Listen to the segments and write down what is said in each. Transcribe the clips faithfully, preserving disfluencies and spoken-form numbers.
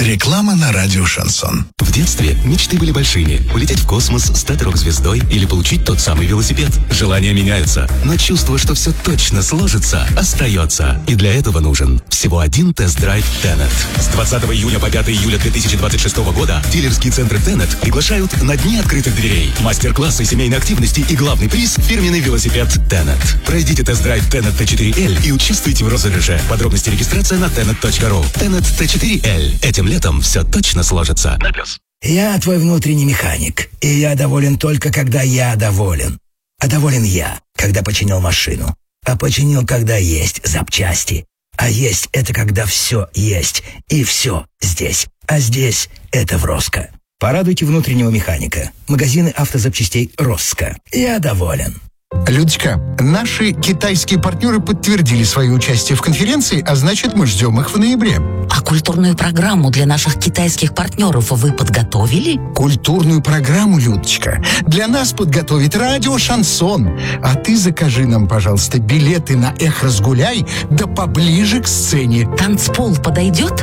Реклама на радио «Шансон». В детстве мечты были большими. Улететь в космос, стать рок-звездой или получить тот самый велосипед. Желания меняются, но чувство, что все точно сложится, остается. И для этого нужен всего один тест-драйв Тенет. С двадцатого июля по пятого июля две тысячи двадцать шестого года дилерские центры Тенет приглашают на дни открытых дверей. Мастер-классы, семейной активности и главный приз – фирменный велосипед Тенет. Пройдите тест-драйв Тенет Т четыре Л и участвуйте в розыгрыше. Подробности регистрация на тенет точка ру. Тенет Т четыре Л. Этим летом все точно сложится. На плюс. Я твой внутренний механик, и я доволен только, когда я доволен. А доволен я, когда починил машину. А починил, когда есть запчасти. А есть — это когда все есть, и все здесь. А здесь — это в Роско. Порадуйте внутреннего механика. Магазины автозапчастей Роско. Я доволен. Людочка, наши китайские партнеры подтвердили свое участие в конференции, а значит, мы ждем их в ноябре. А культурную программу для наших китайских партнеров вы подготовили? Культурную программу, Людочка, для нас подготовит радио «Шансон». А ты закажи нам, пожалуйста, билеты на «Эх, разгуляй», да поближе к сцене. Танцпол подойдет?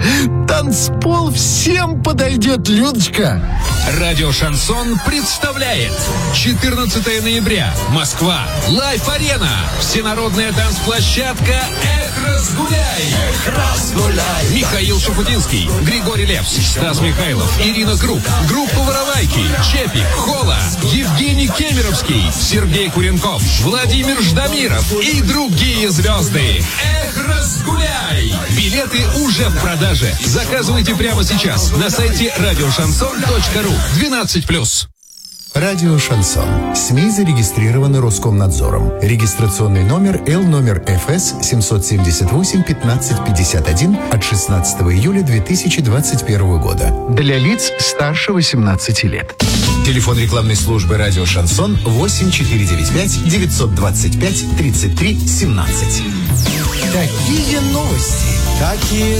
Танцпол всем подойдет, Людочка. Радио «Шансон» представляет четырнадцатого ноября. Москва. Лайф-арена. Всенародная танцплощадка «Эх, разгуляй». Эх, разгуляй. Михаил Шуфутинский, Григорий Лепс, Стас Михайлов, Ирина Круг, группа «Воровайки», Чепик, Хола, Евгений Кемеровский, Сергей Куренков, Владимир Ждамиров и другие звезды. Эх, разгуляй. Билеты уже в продаже. Заказывайте прямо сейчас на сайте радио шансон точка ру. двенадцать плюс. Радио «Шансон». СМИ зарегистрированы Роскомнадзором. Регистрационный номер Л номер Ф С семьсот семьдесят восемь пятнадцать пятьдесят один от шестнадцатого июля две тысячи двадцать первого года. Для лиц старше восемнадцати лет. Телефон рекламной службы «Радио Шансон» восемь четыре девять пять девятьсот двадцать пять тридцать три семнадцать. Такие новости. Такие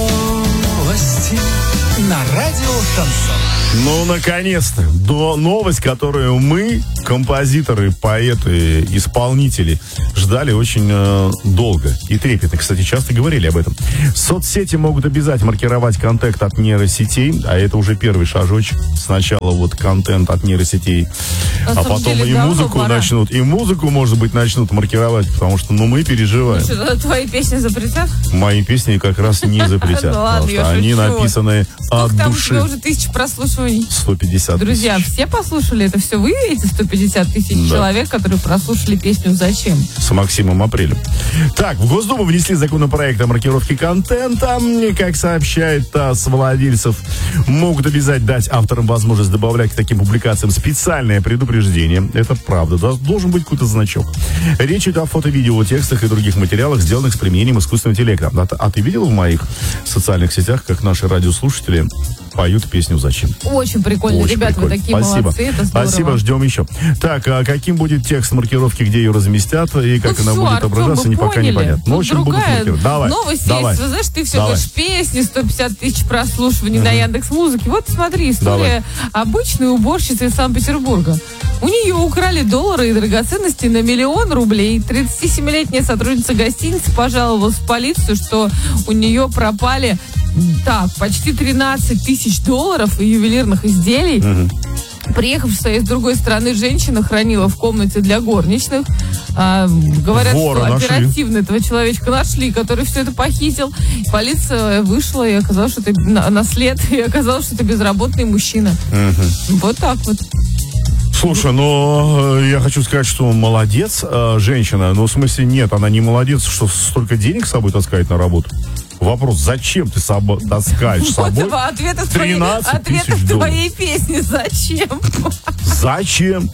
новости. На радио «Шансон». Ну, наконец-то. До новость, которую мы, композиторы, поэты, исполнители, ждали очень э, долго и трепетно. Кстати, часто говорили об этом. Соцсети могут обязать маркировать контент от нейросетей, а это уже первый шажочек. Сначала вот контент от нейросетей, На а потом деле, и да, музыку пора. начнут, и музыку, может быть, начнут маркировать, потому что, ну, мы переживаем. Ну, что, твои песни запретят? Мои песни как раз не запретят, Ну ладно, потому я что они шучу. написаны от Сколько там у души. тебя уже тысяч прослушиваний? сто пятьдесят Друзья, тысяч. все послушали это все? Вы эти сто пятьдесят тысяч Да. человек, которые прослушали песню «Зачем?» С Максимом Апрелем. Так, в Госдуму внесли законопроект о маркировке контента. Как сообщает ТАСС, владельцев могут обязать дать авторам возможность добавлять к таким публикациям специальное предупреждение. Это правда, да? Должен быть какой-то значок. Речь идет о фото-видео, текстах и других материалах, сделанных с применением искусственного интеллекта. А, а ты видел в моих социальных сетях, как наши радиослушатели поют песню «Зачем»? Очень прикольно. Очень Ребята, прикольно. вы такие Спасибо. молодцы, это здорово. Спасибо, ждем еще. Так, а каким будет текст маркировки, где ее разместят и как Ну она всё, будет Артём, отображаться, мы не, пока поняли. непонятно. Ну, в Тут общем, будут другая маркировать. Давай, новость давай. есть. Вы знаешь, ты все Давай. говоришь песни, сто пятьдесят тысяч прослушиваний на Яндекс.Музыке. Вот смотри, история обычной уборщицы из Санкт-Петербурга. У нее украли доллары и драгоценности на миллион рублей. тридцатисемилетняя сотрудница гостиницы пожаловалась в полицию, что у нее пропали так, почти тринадцать тысяч долларов и ювелирных изделий. Угу. Приехавшая из другой страны женщина хранила в комнате для горничных. А, говорят, Вора что нашли. оперативно этого человечка нашли, который все это похитил. Полиция вышла и оказалось, что это на, на след, и оказалось, что это безработный мужчина. Угу. Вот так вот. Слушай, ну, э, я хочу сказать, что молодец э, женщина. Ну, в смысле, нет, она не молодец, что столько денег с собой таскает на работу. Вопрос, зачем ты собой таскаешь с собой Вот ответ из твоей, тринадцать ответ тысяч из долларов? твоей песни. Зачем? Зачем?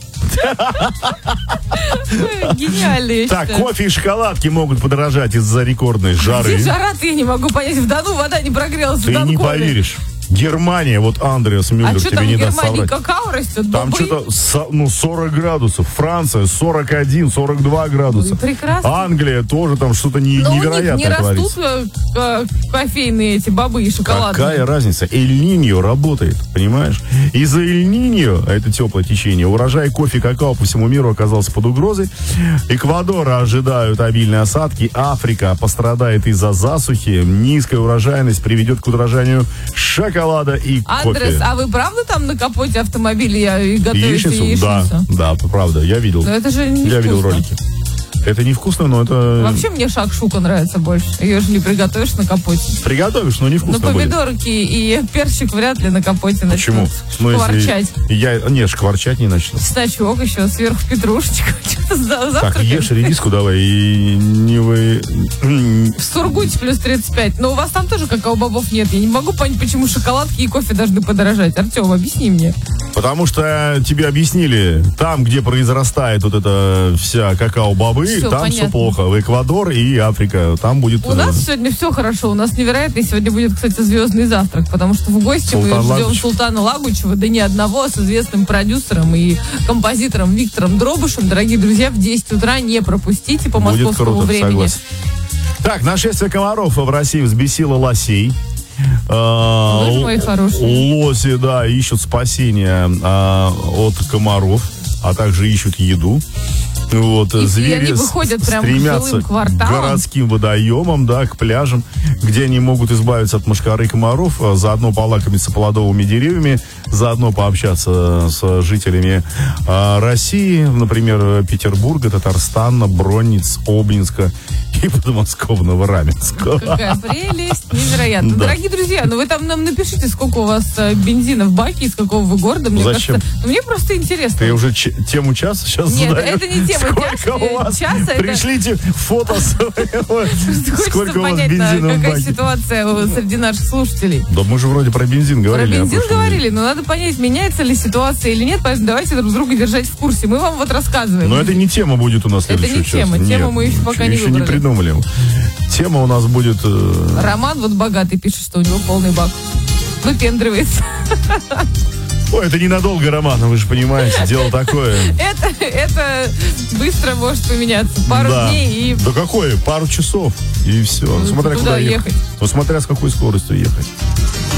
Гениально, я Так, считаю. кофе и шоколадки могут подорожать из-за рекордной жары. Здесь жара-то я не могу понять. В Дону вода не прогрелась. в Ты не Донкове. поверишь. Германия, вот Андреас Мюллер А что тебе там в не даст Германии соврать. какао растет? Там бобы? что-то со- ну, сорок градусов. Франция сорок один сорок два градуса. Ой, прекрасно. Англия тоже там что-то не, Но невероятное у них не творится. растут э, к- кофейные эти бобы и шоколадные. Какая разница? Эль-Ниньо работает, понимаешь? Из-за Эль-Ниньо, а это теплое течение, урожай кофе и какао по всему миру оказался под угрозой. Эквадора ожидают обильные осадки. Африка пострадает из-за засухи. Низкая урожайность приведет к удорожанию шоколада и Андрес, кофе. а вы правда там на капоте автомобиля и готовите Яичницу? яичницу? Да, да, правда, я видел. Но это же не Я видел вкусно. ролики. Это невкусно, но это... Вообще мне шакшука нравится больше. Ее же не приготовишь на капоте. Приготовишь, но Но невкусно будет. помидорки и перчик вряд ли на капоте Почему? начнут Ну, если шкварчать. я... Нет, шкварчать не начну. Чесночок еще, сверху петрушечка. Что-то за- Так, завтракаем. ешь редиску давай и не вы... В Сургуте плюс тридцать пять. Но у вас там тоже какао-бобов нет. Я не могу понять, почему шоколадки и кофе должны подорожать. Артем, объясни мне. Потому что тебе объяснили, там, где произрастает вот эта вся какао-бобы, Всё, там все понятно. плохо. В Эквадор и Африка, там будет... У нас сегодня все хорошо. У нас невероятный сегодня будет, кстати, звездный завтрак. Потому что в гости мы Султан ждем Лагучев. Султана Лагучева. Да не одного, а с известным продюсером и композитором Виктором Дробышем. Дорогие друзья, в десять утра не пропустите по Будет московскому круто, времени. согласен. Так, нашествие комаров в России взбесило лосей. А, Боже мой, хорошие. Лоси, да, ищут спасения а, от комаров, а также ищут еду. Вот, И- и звери они выходят с- прям к стремятся жилым к кварталам. городским водоемам, да, к пляжам, где они могут избавиться от мошкары и комаров, а, заодно полакомиться плодовыми деревьями, заодно пообщаться с жителями а, России, например, Петербурга, Татарстана, Бронниц, Обнинска и подмосковного Раменска. Какая прелесть, невероятно. Да. Дорогие друзья, ну вы там нам напишите, сколько у вас э, бензина в баке, из какого вы города. Мне Зачем? кажется, ну, мне просто интересно. Ты уже ч- тему часа сейчас Нет, задаешь? это не тема Сколько часа, у вас? часа, это- Пришлите фото своего. Хочется Сколько у вас понять, да, бензина в какая баке? ситуация у- среди наших слушателей. Да мы же вроде про бензин Про говорили. а бензин прошлом говорили, но надо понять, меняется ли ситуация или нет, поэтому давайте друг друга держать в курсе. Мы вам вот рассказываем. Но это не тема будет у нас Это следующего не часа. тема, тему Нет, мы еще пока не еще не выбрали. придумали. Тема у нас будет... э, Роман вот богатый пишет, что у него полный бак. Выпендривается. Ой, это ненадолго, Роман, вы же понимаете, дело такое. Это, это быстро может поменяться. Пару Да. дней и Да какое? Пару часов. И все. Ну, Смотря куда куда ехать. ехать? Ну, смотря с какой скоростью ехать.